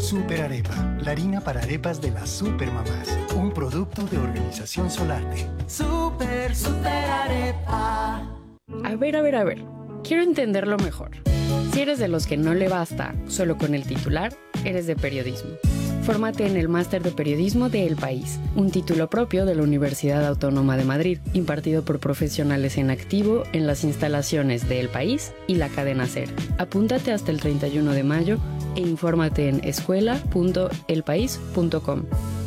Super Arepa, la harina para arepas de las supermamás. Un producto de Organización Solarte. Super Arepa. A ver. Quiero entenderlo mejor. Si eres de los que no le basta solo con el titular, eres de periodismo. Fórmate en el Máster de Periodismo de El País, un título propio de la Universidad Autónoma de Madrid, impartido por profesionales en activo en las instalaciones de El País y la cadena SER. Apúntate hasta el 31 de mayo e infórmate en escuela.elpaís.com.